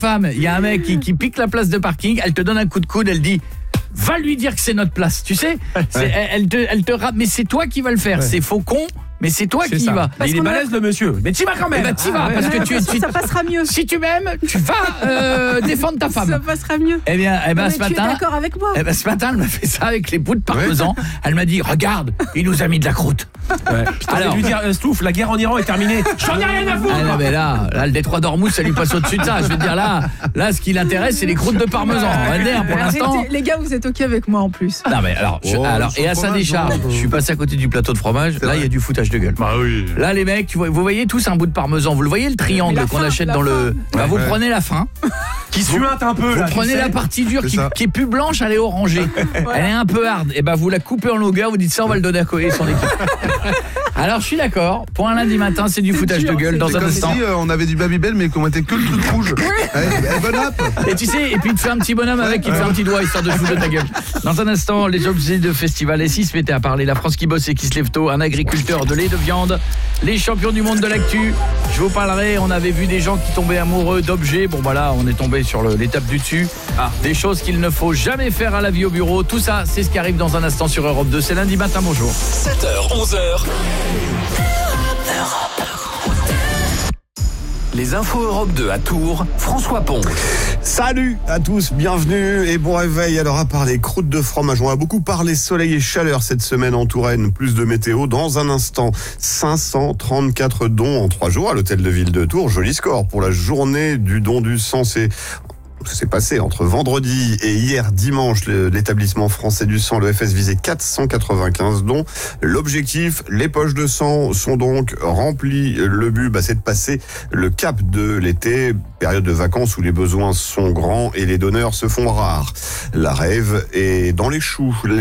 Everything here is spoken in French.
femme, il y a un mec qui pique la place de parking, elle te donne un coup de coude, elle dit va lui dire que c'est notre place, tu sais. Elle te rappe, mais c'est toi qui vas le faire, c'est faux con. Mais c'est toi qui y vas. Il est balèze le monsieur. Mais t'y vas quand même. T'y vas parce que ça passera mieux. Si tu m'aimes, tu vas défendre ta femme. Ça passera mieux. Eh bien, ce matin. Tu es d'accord avec moi? Ce matin, elle m'a fait ça avec les bouts de parmesan. Elle m'a dit regarde, il nous a mis de la croûte. Alors, lui dire Stouff, la guerre en Iran est terminée. J'en ai rien à foutre. Non, mais là, le détroit d'Ormuz, ça lui passe au-dessus de ça. Je veux dire là, ce qui l'intéresse, c'est les croûtes de parmesan. On va dire pour l'instant. Les gars, vous êtes OK avec moi en plus. Non mais alors, et à sa décharge, je suis passé à côté du plateau de fromage. Là, il y a du foutage de gueule. Bah oui. Là, les mecs, vous voyez tous un bout de parmesan. Vous le voyez, le triangle qu'on achète dans le... vous prenez la fin. Qui suinte un peu. Vous prenez la partie dure qui est plus blanche, elle est orangée. Elle est un peu hard. Et vous la coupez en longueur, vous dites ça, on va le donner à Koé et son équipe. Alors, je suis d'accord. Pour un lundi matin, c'est du foutage de gueule dans un instant. Si on avait du Babybel, mais qu'on mettait que le truc rouge. Bon app. Et tu sais, et puis il te fait un petit bonhomme avec, il te fait un petit doigt histoire de se foutre de ta gueule. Dans un instant, les objets de festival. Et si se mettait à parler, la France qui bosse et qui se lève tôt, un agriculteur de lait de viande, les champions du monde de l'actu. Je vous parlerai, on avait vu des gens qui tombaient amoureux d'objets. Bon là, on est tombé sur l'étape du dessus. Des choses qu'il ne faut jamais faire à la vie au bureau. Tout ça, c'est ce qui arrive dans un instant sur Europe 2. C'est lundi matin, bonjour. 7h, 11h. Les infos Europe 2 à Tours, François Pont. Salut à tous, bienvenue et bon réveil. Alors à part les croûtes de fromage, on a beaucoup parlé soleil et chaleur cette semaine en Touraine. Plus de météo dans un instant. 534 dons en 3 jours à l'hôtel de ville de Tours. Joli score pour la journée du don du sang. C'est passé entre vendredi et hier dimanche. L'établissement français du sang, le FS, visait 495 dons. L'objectif, les poches de sang sont donc remplies. Le but, c'est de passer le cap de l'été, période de vacances où les besoins sont grands et les donneurs se font rares. La rêve est dans les choux.